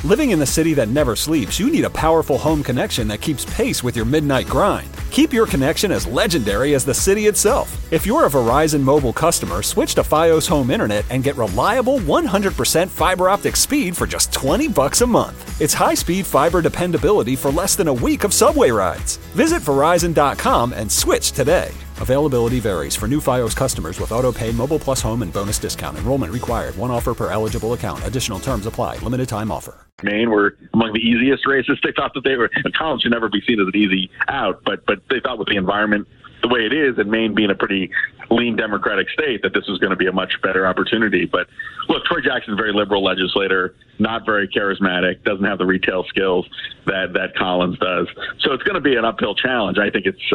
Living in the city that never sleeps, you need a powerful home connection that keeps pace with your midnight grind. Keep your connection as legendary as the city itself. If you're a Verizon Mobile customer, switch to Fios Home Internet and get reliable 100% fiber optic speed for just $20 a month. It's high-speed fiber dependability for less than a week of subway rides. Visit Verizon.com and switch today. Availability varies for new Fios customers with auto-pay, Mobile Plus Home, and bonus discount. Enrollment required. One offer per eligible account. Additional terms apply. Limited time offer. Maine were among the easiest races. They thought that Collins should never be seen as an easy out, but they thought with the environment the way it is, and Maine being a pretty lean Democratic state, that this was going to be a much better opportunity. But look, Troy Jackson's a very liberal legislator, not very charismatic, doesn't have the retail skills that Collins does. So it's going to be an uphill challenge. I think it's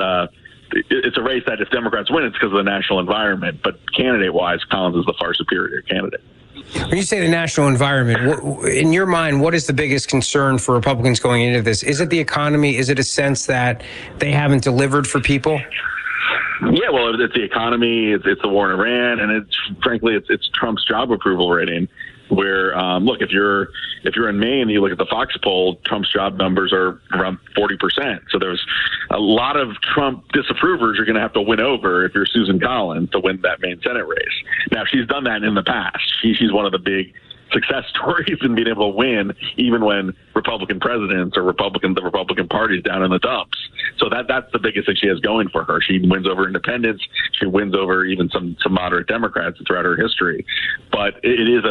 a race that if Democrats win, it's because of the national environment. But candidate-wise, Collins is the far superior candidate. When you say the national environment, in your mind, what is the biggest concern for Republicans going into this? Is it the economy? Is it a sense that they haven't delivered for people? Yeah, well, it's the economy, it's the war in Iran, and it's Trump's job approval rating. Where look, if you're in Maine, you look at the Fox poll, Trump's job numbers are around 40%. So there's a lot of Trump disapprovers you're going to have to win over if you're Susan Collins to win that Maine Senate race. Now, she's done that in the past. She's one of the big success stories in being able to win, even when Republican presidents or the Republican Party's down in the dumps. So that's the biggest thing she has going for her. She wins over independents. She wins over even some moderate Democrats throughout her history. But it is a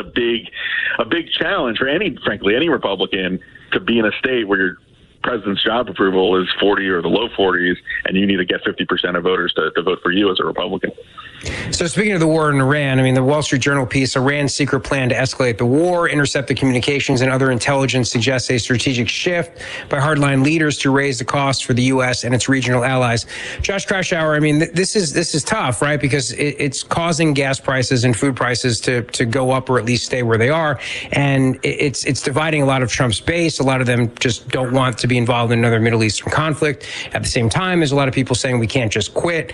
big challenge for any Republican to be in a state where your president's job approval is 40 or the low 40s, and you need to get 50% of voters to vote for you as a Republican. So speaking of the war in Iran, I mean, the Wall Street Journal piece, Iran's secret plan to escalate the war, intercept the communications, and other intelligence suggests a strategic shift by hardline leaders to raise the cost for the U.S. and its regional allies. Josh Kraushaar, I mean, this is tough, right? Because it's causing gas prices and food prices to go up or at least stay where they are. And it's dividing a lot of Trump's base. A lot of them just don't want to be involved in another Middle Eastern conflict. At the same time, there's a lot of people saying we can't just quit.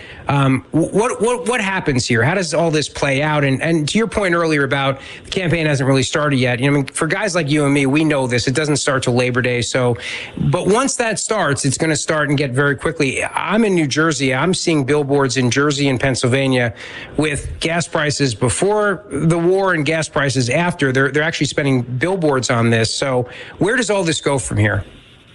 What happens here? How does all this play out? And to your point earlier about the campaign hasn't really started yet. You know, I mean, for guys like you and me, we know this. It doesn't start till Labor Day. So, but once that starts, it's going to start and get very quickly. I'm in New Jersey. I'm seeing billboards in Jersey and Pennsylvania with gas prices before the war and gas prices after. They're actually spending billboards on this. So where does all this go from here?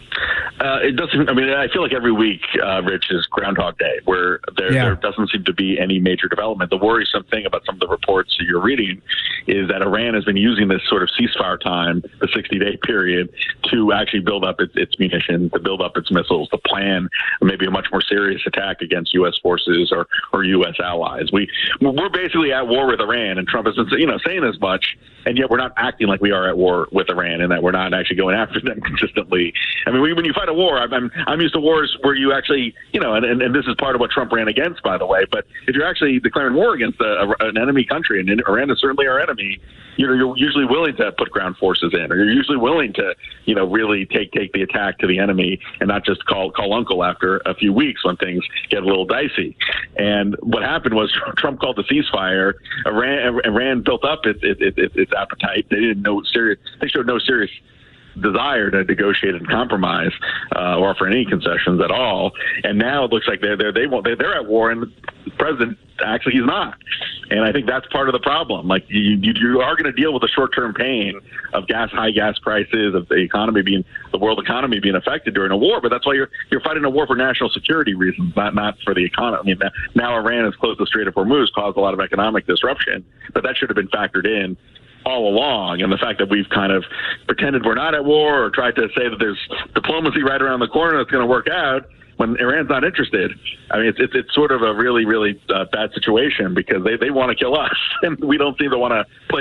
It doesn't. I mean, I feel like every week, Rich, is Groundhog Day, where there doesn't seem to be any major development. The worrisome thing about some of the reports that you're reading is that Iran has been using this sort of ceasefire time, the 60-day period, to actually build up its munitions, to build up its missiles, to plan maybe a much more serious attack against U.S. forces or U.S. allies. We're basically at war with Iran, and Trump has been saying as much, and yet we're not acting like we are at war with Iran, and that we're not actually going after them consistently. I mean, when you fight a war, I'm used to wars where you actually, and this is part of what Trump ran against, by the way, but if you're actually declaring war against an enemy country, and Iran is certainly our enemy, you're usually willing to put ground forces in, or you're usually willing to, really take the attack to the enemy and not just call uncle after a few weeks when things get a little dicey. And what happened was Trump called the ceasefire. Iran built up its appetite. They showed no serious desire to negotiate and compromise or offer any concessions at all. And now it looks like they're at war, and the president actually he's not. And I think that's part of the problem. Like you are going to deal with the short-term pain of high gas prices, of the world economy being affected during a war. But that's why you're fighting a war for national security reasons, not for the economy. I mean, now Iran has closed the Strait of Hormuz, caused a lot of economic disruption, but that should have been factored in all along. And the fact that we've kind of pretended we're not at war or tried to say that there's diplomacy right around the corner that's going to work out when Iran's not interested. I mean, it's sort of a really, really bad situation because they want to kill us, and we don't seem to want to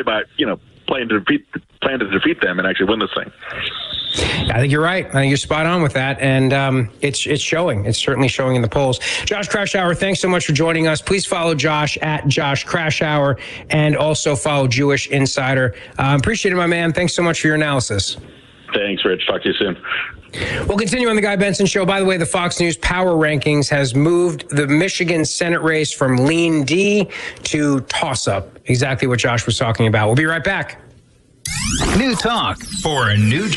plan to defeat them and actually win this thing. I think you're right. I think you're spot on with that. And it's showing. It's certainly showing in the polls. Josh Kraushaar, thanks so much for joining us. Please follow Josh at Josh Kraushaar and also follow Jewish Insider. Appreciate it, my man. Thanks so much for your analysis. Thanks, Rich. Talk to you soon. We'll continue on the Guy Benson Show. By the way, the Fox News Power Rankings has moved the Michigan Senate race from lean D to toss-up. Exactly what Josh was talking about. We'll be right back. New talk for a new